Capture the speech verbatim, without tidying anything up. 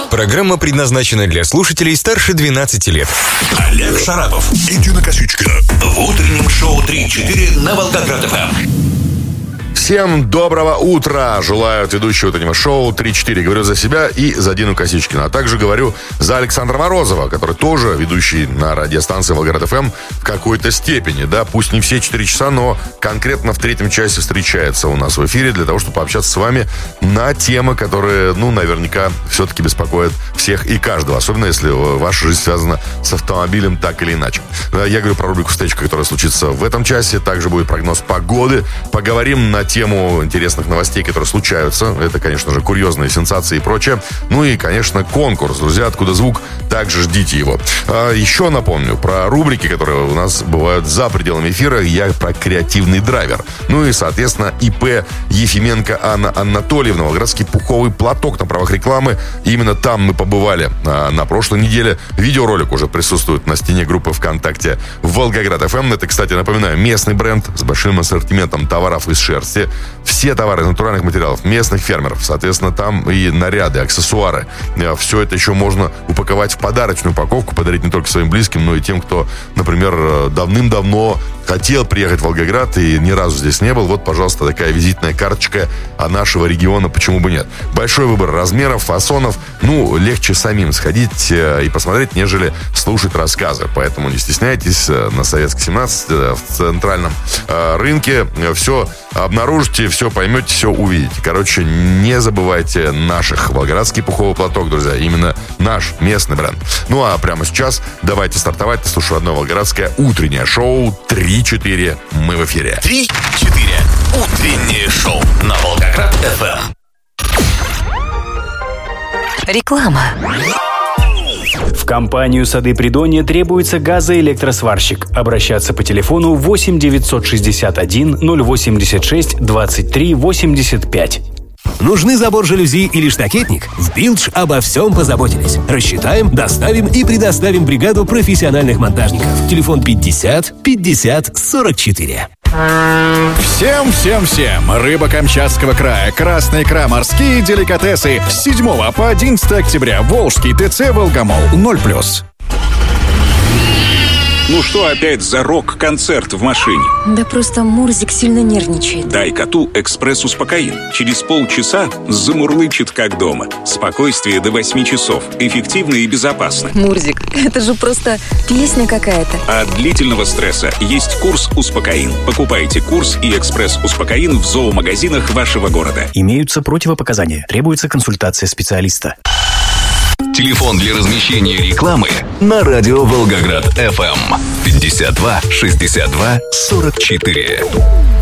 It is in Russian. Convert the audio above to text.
Программа предназначена для слушателей старше двенадцати лет. Олег Шарапов и Дина Косичкина в утреннем шоу три-четыре на Волгоград-ФМ. Всем доброго утра! Желаю ведущего утреннего шоу три-четыре. Говорю за себя и за Дину Косичкина. А также говорю за Александра Морозова, который тоже ведущий на радиостанции Волгоград-ФМ в какой-то степени. Да, пусть не все четыре часа, но конкретно в третьем часе встречается у нас в эфире для того, чтобы пообщаться с вами на темы, которые, ну, наверняка все-таки беспокоят всех и каждого. Особенно, если ваша жизнь связана с автомобилем так или иначе. Я говорю про рубрику «Встычка», которая случится в этом часе. Также будет прогноз погоды. Поговорим на тему интересных новостей, которые случаются. Это, конечно же, курьезные сенсации и прочее. Ну и, конечно, конкурс. Друзья, «Откуда звук?». Также ждите его. А еще напомню про рубрики, которые у нас бывают за пределами эфира. Я про креативный драйвер. Ну и, соответственно, ИП Ефименко Анна Анатольевна. Волгоградский пуховый платок на правах рекламы. Именно там мы побывали а, на прошлой неделе. Видеоролик уже присутствует на стене группы ВКонтакте Волгоград-ФМ. Это, кстати, напоминаю, местный бренд с большим ассортиментом товаров из шерсти. Все товары из натуральных материалов, местных фермеров. Соответственно, там и наряды, аксессуары. Все это еще можно упаковать в подарочную упаковку, подарить не только своим близким, но и тем, кто, например, давным-давно хотел приехать в Волгоград и ни разу здесь не был. Вот, пожалуйста, такая визитная карточка нашего региона, почему бы нет. Большой выбор размеров, фасонов. Ну, легче самим сходить и посмотреть, нежели слушать рассказы. Поэтому не стесняйтесь. На Советской семнадцать в центральном рынке все обнаружите, все поймете, все увидите. Короче, не забывайте наших. Волгоградский пуховый платок, друзья. Именно наш местный бренд. Ну, а прямо сейчас давайте стартовать. Слушаю одно волгоградское утреннее шоу три-четыре. Мы в эфире. три-четыре. Утреннее шоу на Волгоград-ФМ. Реклама. В компанию «Сады Придонья» требуется газоэлектросварщик. Обращаться по телефону восемь девятьсот шестьдесят один ноль восемьдесят шесть двадцать три восемьдесят пять. Нужны забор жалюзи или штакетник? В Билдж обо всем позаботились. Рассчитаем, доставим и предоставим бригаду профессиональных монтажников. Телефон пятьдесят пятьдесят сорок четыре. Всем-всем-всем! Рыба Камчатского края, красная икра, морские деликатесы. С седьмого по одиннадцатое октября. Волжский ТЦ «Волгомол». ноль плюс. Ну что опять за рок-концерт в машине? Да просто Мурзик сильно нервничает. Дай коту экспресс-успокоин. Через полчаса замурлычет как дома. Спокойствие до восьми часов. Эффективно и безопасно. Мурзик, это же просто песня какая-то. От длительного стресса есть курс «Успокоин». Покупайте курс и экспресс-успокоин в зоомагазинах вашего города. Имеются противопоказания. Требуется консультация специалиста. Телефон для размещения рекламы на радио Волгоград-ФМ. пятьдесят два шестьдесят два сорок четыре.